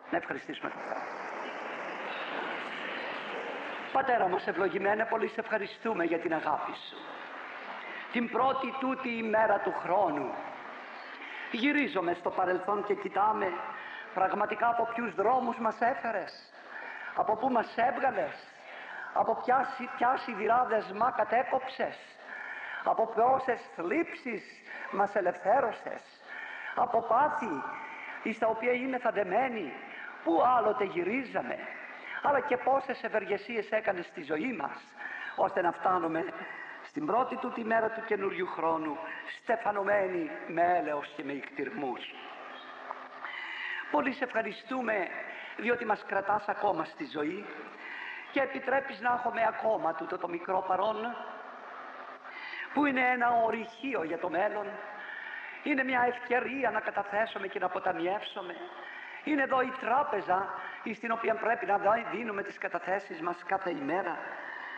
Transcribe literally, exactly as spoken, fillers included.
Να ευχαριστήσουμε τον Θεό. Πατέρα μας ευλογημένε, πολύ σε ευχαριστούμε για την αγάπη σου. Την πρώτη τούτη ημέρα του χρόνου γυρίζομαι στο παρελθόν και κοιτάμε πραγματικά από ποιους δρόμους μας έφερες, από πού μας έβγαλες, από ποια, ποια σιδηράδες μα κατέκοψες, από πόσες θλίψεις μας ελευθέρωσες, από πάθη εις τα οποία είμαι θαντεμένοι, που άλλοτε γυρίζαμε, αλλά και πόσες ευεργεσίες έκανες στη ζωή μας, ώστε να φτάνουμε στην πρώτη του τη μέρα του καινούριου χρόνου στεφανωμένοι με έλεος και με ικτυρμούς. Πολύ σε ευχαριστούμε διότι μας κρατάς ακόμα στη ζωή και επιτρέπεις να έχουμε ακόμα τούτο το μικρό παρόν, που είναι ένα ορυχείο για το μέλλον, είναι μια ευκαιρία να καταθέσουμε και να αποταμιεύσουμε. Είναι εδώ η τράπεζα στην οποία πρέπει να δίνουμε τις καταθέσεις μας κάθε ημέρα.